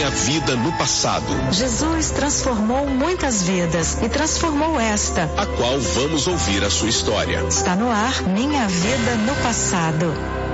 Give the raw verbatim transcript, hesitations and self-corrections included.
Minha Vida no Passado. Jesus transformou muitas vidas e transformou esta, a qual vamos ouvir a sua história. Está no ar Minha Vida no Passado.